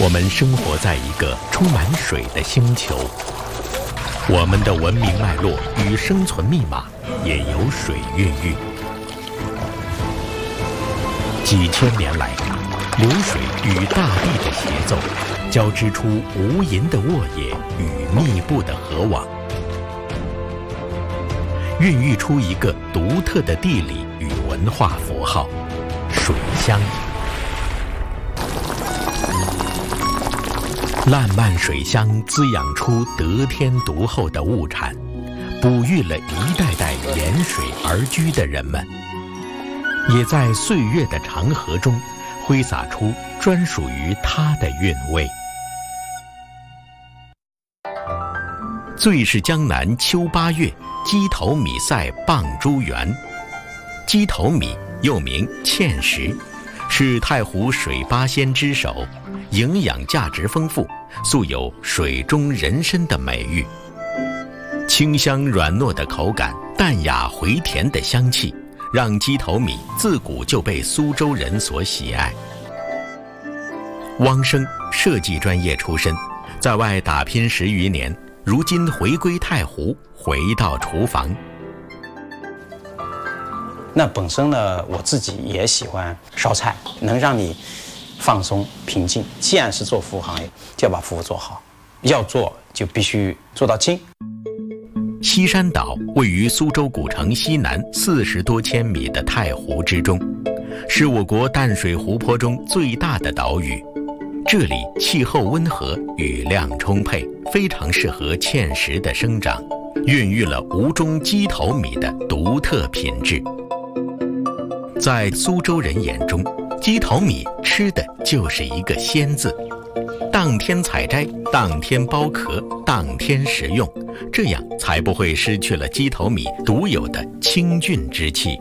我们生活在一个充满水的星球，我们的文明脉络与生存密码也由水孕育。几千年来，流水与大地的协奏，交织出无垠的沃野与密布的河网，孕育出一个独特的地理与文化符号——水乡。烂漫水乡滋养出得天独厚的物产，哺育了一代代沿水而居的人们，也在岁月的长河中挥洒出专属于它的韵味。最是江南秋8月，鸡头米赛蚌珠园。鸡头米又名芡实，是太湖水八仙之首，营养价值丰富，素有水中人参的美誉。清香软糯的口感，淡雅回甜的香气，让鸡头米自古就被苏州人所喜爱。汪生设计专业出身，在外打拼10余年，如今回归太湖，回到厨房。 那本身呢，我自己也喜欢烧菜，能让你放松平静。既然是做服务行业，就要把服务做好，要做就必须做到精。 西山岛位于苏州古城西南40多千米的太湖之中，是我国淡水湖泊中最大的岛屿。这里气候温和，雨量充沛，非常适合芡实的生长，孕育了吴中鸡头米的独特品质。在苏州人眼中，鸡头米吃的就是一个鲜字，当天采摘，当天剥壳，当天食用，这样才不会失去了鸡头米独有的清俊之气。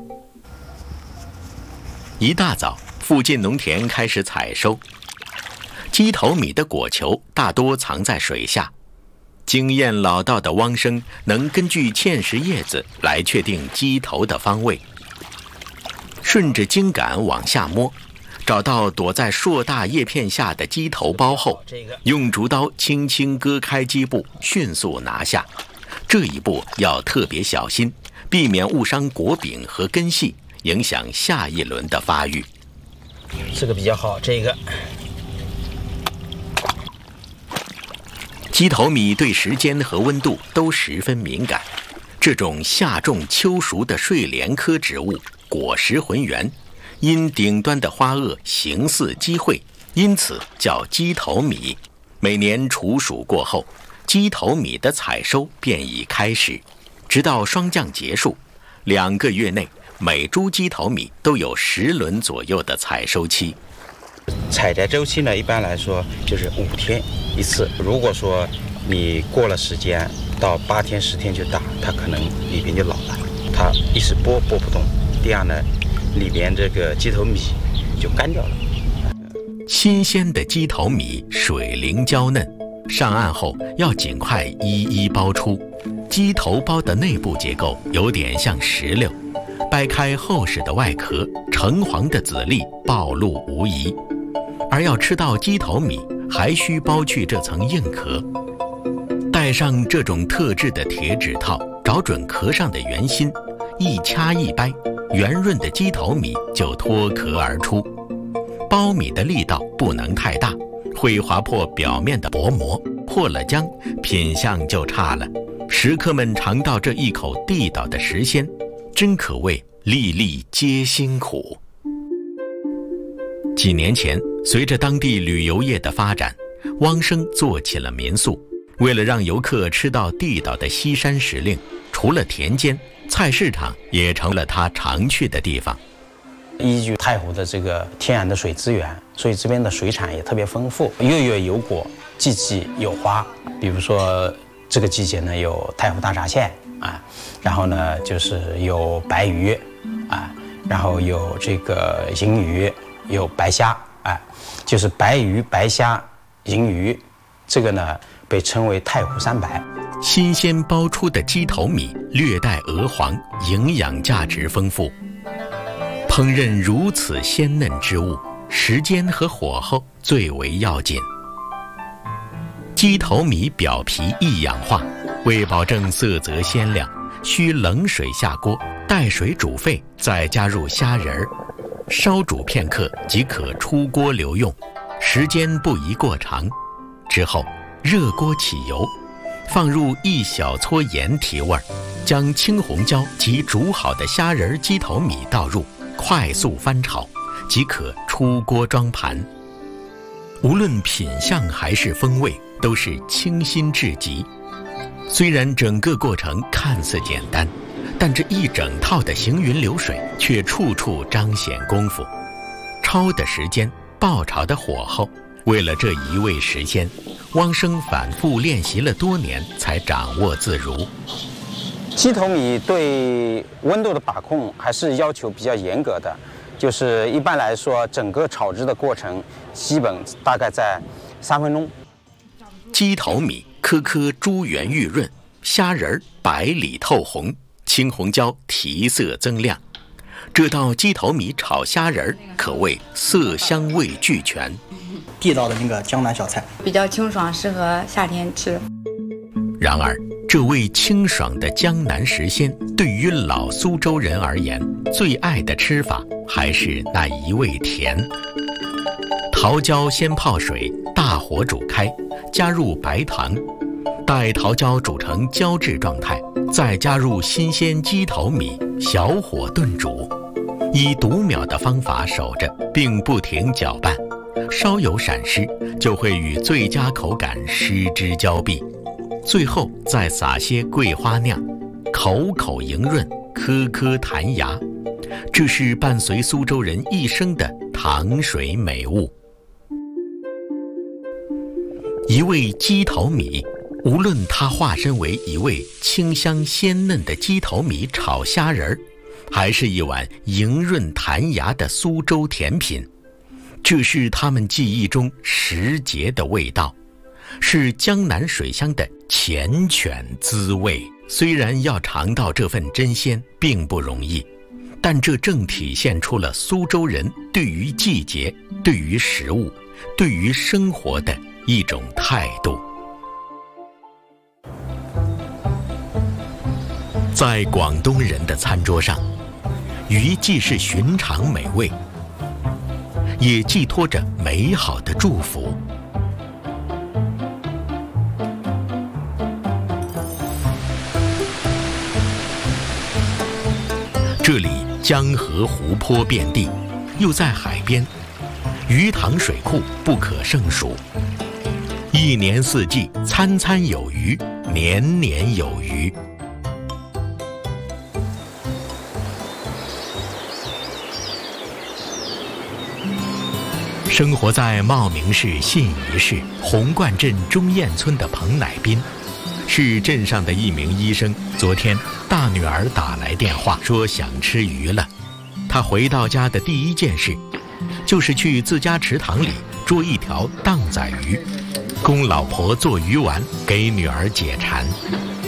一大早，附近农田开始采收。鸡头米的果球大多藏在水下，经验老道的汪生能根据芡实叶子来确定鸡头的方位。顺着茎杆往下摸，找到躲在硕大叶片下的鸡头包后，用竹刀轻轻割开鸡部，迅速拿下。这一步要特别小心，避免误伤果柄和根系，影响下一轮的发育。 这个比较好，这个。 鸡头米对时间和温度都十分敏感，这种夏种秋熟的睡莲科植物，果实浑圆，因顶端的花萼形似鸡喙，因此叫鸡头米。每年处暑过后，鸡头米的采收便已开始，直到霜降结束，2个月内，每株鸡头米都有10轮左右的采收期。 采摘周期呢，一般来说就是5天一次。如果说你过了时间，到8天10天就大，它可能里边就老了，它一时剥不动。第二呢，里边这个鸡头米就干掉了。 新鲜的鸡头米水灵娇嫩，上岸后要尽快一一剥出。鸡头包的内部结构有点像石榴，掰开厚实的外壳，橙黄的籽粒暴露无遗。而要吃到鸡头米，还需剥去这层硬壳。戴上这种特制的铁指套，找准壳上的圆心，一掐一掰，圆润的鸡头米就脱壳而出。剥米的力道不能太大，会划破表面的薄膜，破了浆，品相就差了。食客们尝到这一口地道的食鲜，真可谓粒粒皆辛苦。几年前，随着当地旅游业的发展，汪生做起了民宿。为了让游客吃到地道的西山时令，除了田间，菜市场也成了他常去的地方。 依据太湖的这个天然的水资源，所以这边的水产也特别丰富。月月有果，季季有花。比如说这个季节呢，有太湖大闸蟹啊，然后呢就是有白鱼啊，然后有这个银鱼，有白虾啊，就是白鱼、白虾、银鱼，这个呢被称为太湖3白。 新鲜剥出的鸡头米略带鹅黄，营养价值丰富。烹饪如此鲜嫩之物，时间和火候最为要紧。 鸡头米表皮易氧化，为保证色泽鲜亮，需冷水下锅，待水煮沸，再加入虾仁儿，烧煮片刻即可出锅留用，时间不宜过长。之后热锅起油，放入一小撮盐提味，将青红椒及煮好的虾仁鸡头米倒入，快速翻炒，即可出锅装盘。无论品相还是风味，都是清新至极。虽然整个过程看似简单，但这一整套的行云流水却处处彰显功夫。焯的时间，爆炒的火候，为了这一味时鲜，汪生反复练习了多年才掌握自如。 鸡头米对温度的把控还是要求比较严格的，就是一般来说，整个炒制的过程基本大概在3分钟。 鸡头米颗颗珠圆玉润，虾仁白里透红，青红椒提色增亮。这道鸡头米炒虾仁可谓色香味俱全， 地道的那个江南小菜， 比较清爽，适合夏天吃。 然而，这味清爽的江南食鲜，对于老苏州人而言，最爱的吃法还是那一味甜。桃胶先泡水，大火煮开，加入白糖，待桃胶煮成胶质状态，再加入新鲜鸡头米，小火炖煮，以读秒的方法守着，并不停搅拌，稍有闪失就会与最佳口感失之交臂。最后再撒些桂花酿，口口莹润，颗颗弹牙，这是伴随苏州人一生的糖水美物。一味鸡头米，无论它化身为一味清香鲜嫩的鸡头米炒虾仁，还是一碗莹润弹牙的苏州甜品，这是他们记忆中时节的味道，是江南水乡的缱绻滋味。虽然要尝到这份真鲜并不容易，但这正体现出了苏州人对于季节、对于食物、对于生活的一种态度。在广东人的餐桌上，鱼既是寻常美味，也寄托着美好的祝福。这里江河湖泊遍地，又在海边，鱼塘水库不可胜数。一年四季，餐餐有余，年年有余。生活在茂名市信宜市红冠镇中堰村的彭乃斌，是镇上的一名医生。昨天大女儿打来电话说想吃鱼了，他回到家的第一件事就是去自家池塘里捉一条荡仔鱼，供老婆做鱼丸给女儿解馋。